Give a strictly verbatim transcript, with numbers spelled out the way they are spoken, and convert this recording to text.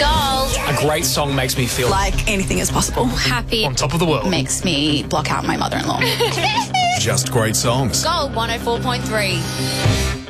Gold. A great song makes me feel Like anything is possible. Happy. on top of the world. Makes me block out my mother-in-law. Just great songs. Gold one oh four point three.